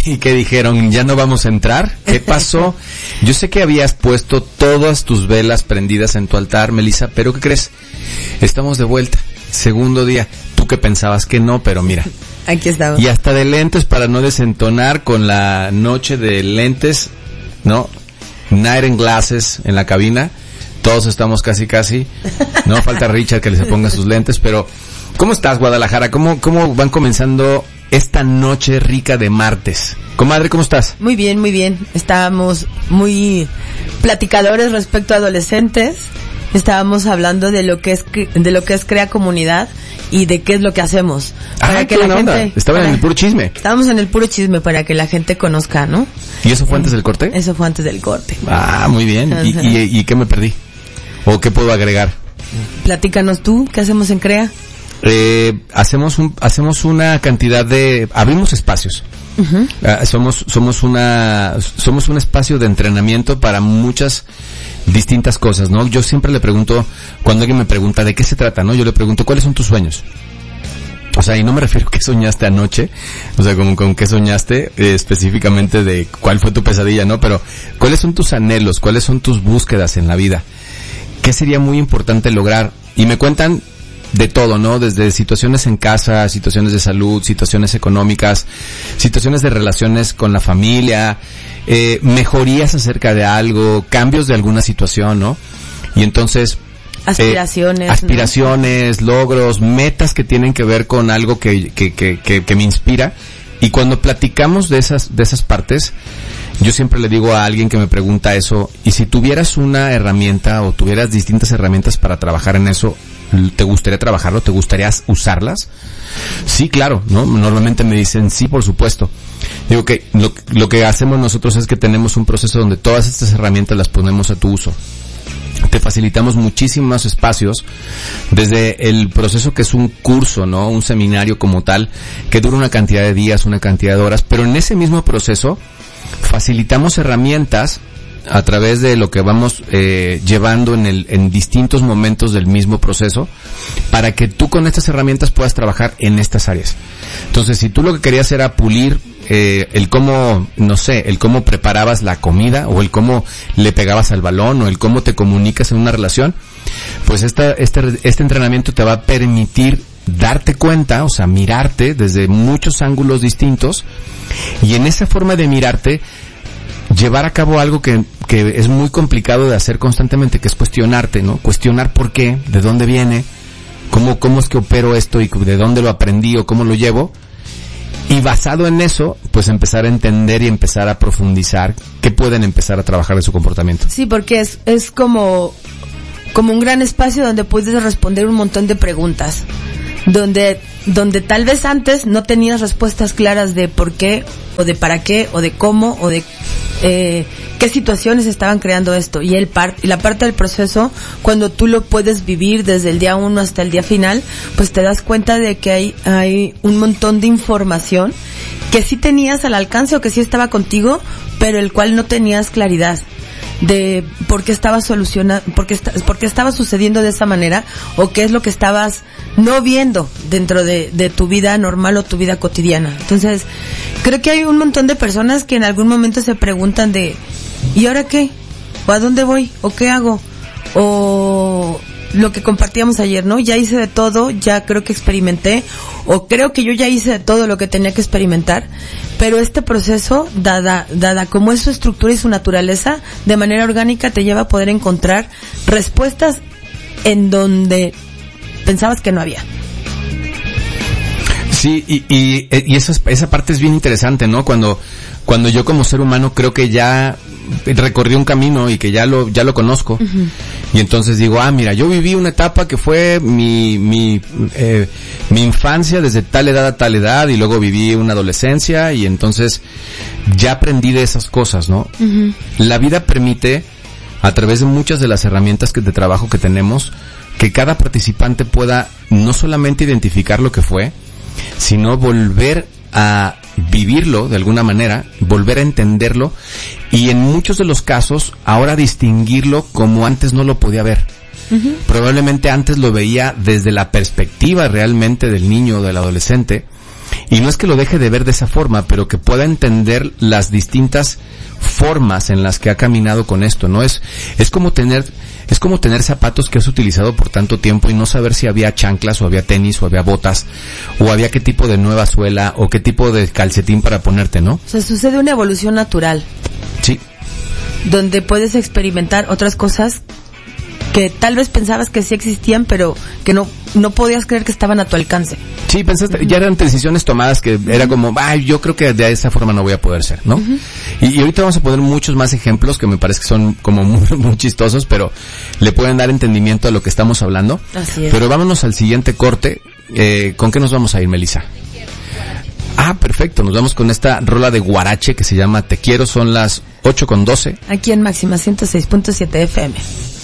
¿Y qué dijeron? ¿Ya no vamos a entrar? ¿Qué pasó? Yo sé que habías puesto todas tus velas prendidas en tu altar, Melissa, pero ¿qué crees? Estamos de vuelta. Segundo día. Tú que pensabas que no, pero mira. Aquí estamos. Y hasta de lentes para no desentonar con la noche de lentes, ¿no? Night and glasses en la cabina. Todos estamos casi. No falta Richard que se ponga sus lentes, pero ¿cómo estás, Guadalajara? ¿Cómo van comenzando esta noche rica de martes? Comadre, ¿cómo estás? Muy bien, muy bien. Estábamos muy platicadores respecto a adolescentes. Estábamos hablando de lo que es Crea Comunidad y de qué es lo que hacemos. Para que la gente... Estaban en el puro chisme. Estábamos en el puro chisme para que la gente conozca, ¿no? ¿Y eso fue antes del corte? Eso fue antes del corte. Ah, muy bien. ¿Y qué me perdí? ¿O qué puedo agregar? Platícanos tú, ¿qué hacemos en Crea? Hacemos una cantidad de... Abrimos espacios. Uh-huh. Somos un espacio de entrenamiento para muchas distintas cosas, ¿no? Yo siempre le pregunto, cuando alguien me pregunta de qué se trata, ¿no? Yo le pregunto, ¿cuáles son tus sueños? O sea, y no me refiero a qué soñaste anoche, o sea, con qué soñaste específicamente de cuál fue tu pesadilla, ¿no? Pero, ¿cuáles son tus anhelos? ¿Cuáles son tus búsquedas en la vida? ¿Qué sería muy importante lograr? Y me cuentan de todo, ¿no? Desde situaciones en casa, situaciones de salud, situaciones económicas, situaciones de relaciones con la familia, mejorías acerca de algo, cambios de alguna situación, ¿no? Y entonces... Aspiraciones, ¿no? Logros, metas que tienen que ver con algo que me inspira. Y cuando platicamos de esas partes, yo siempre le digo a alguien que me pregunta eso, y si tuvieras una herramienta o tuvieras distintas herramientas para trabajar en eso, ¿te gustaría trabajarlo? ¿Te gustaría usarlas? Sí, claro, ¿no? Normalmente me dicen, sí, por supuesto. Digo que lo que hacemos nosotros es que tenemos un proceso donde todas estas herramientas las ponemos a tu uso. Te facilitamos muchísimos espacios, desde el proceso que es un curso, ¿no? Un seminario como tal, que dura una cantidad de días, una cantidad de horas, pero en ese mismo proceso facilitamos herramientas a través de lo que vamos llevando en distintos momentos del mismo proceso, para que tú con estas herramientas puedas trabajar en estas áreas. Entonces, si tú lo que querías era pulir el cómo, no sé, el cómo preparabas la comida, o el cómo le pegabas al balón, o el cómo te comunicas en una relación, pues este entrenamiento te va a permitir darte cuenta, o sea, mirarte desde muchos ángulos distintos, y en esa forma de mirarte, llevar a cabo algo que es muy complicado de hacer constantemente, que es cuestionarte, ¿no? Cuestionar por qué, de dónde viene, cómo es que opero esto y de dónde lo aprendí o cómo lo llevo. Y basado en eso, pues empezar a entender y empezar a profundizar qué pueden empezar a trabajar de su comportamiento. Sí, porque es como un gran espacio donde puedes responder un montón de preguntas. Donde tal vez antes no tenías respuestas claras de por qué, o de para qué, o de cómo, o de qué situaciones estaban creando esto. Y la parte del proceso, cuando tú lo puedes vivir desde el día 1 hasta el día final, pues te das cuenta de que hay un montón de información que sí tenías al alcance o que sí estaba contigo, pero el cual no tenías claridad de por qué estaba por qué estaba sucediendo de esa manera, o qué es lo que estabas no viendo dentro de tu vida normal o tu vida cotidiana. Entonces, creo que hay un montón de personas que en algún momento se preguntan de ¿y ahora qué? ¿O a dónde voy? ¿O qué hago? O lo que compartíamos ayer, ¿no? Ya hice de todo, ya creo que experimenté, o creo que yo ya hice de todo lo que tenía que experimentar, pero este proceso, dada como es su estructura y su naturaleza, de manera orgánica te lleva a poder encontrar respuestas en donde pensabas que no había. Sí, y esa parte es bien interesante, ¿no? Cuando yo como ser humano creo que ya recorrí un camino y que ya lo conozco. Uh-huh. Y entonces digo, mira, yo viví una etapa que fue mi infancia desde tal edad a tal edad, y luego viví una adolescencia, y entonces ya aprendí de esas cosas, ¿no? Uh-huh. La vida permite, a través de muchas de las herramientas de trabajo que tenemos, que cada participante pueda no solamente identificar lo que fue, sino volver a vivirlo de alguna manera, volver a entenderlo, y en muchos de los casos ahora distinguirlo como antes no lo podía ver. Uh-huh. Probablemente antes lo veía desde la perspectiva realmente del niño o del adolescente, Y no es que lo deje de ver de esa forma, pero que pueda entender las distintas formas en las que ha caminado con esto, ¿no? Es como tener zapatos que has utilizado por tanto tiempo y no saber si había chanclas o había tenis o había botas o había qué tipo de nueva suela o qué tipo de calcetín para ponerte, ¿no? O sea, sucede una evolución natural. Sí. Donde puedes experimentar otras cosas que tal vez pensabas que sí existían, pero que no podías creer que estaban a tu alcance. Sí, pensaste, ya eran decisiones tomadas que era como, yo creo que de esa forma no voy a poder ser, ¿no? Y ahorita vamos a poner muchos más ejemplos que me parece que son como muy, muy chistosos, pero le pueden dar entendimiento a lo que estamos hablando. Así es. Pero vámonos al siguiente corte. ¿Con qué nos vamos a ir, Melissa? Perfecto, nos vamos con esta rola de Guarache que se llama Te Quiero, son las 8:12. Aquí en Máxima 106.7 FM.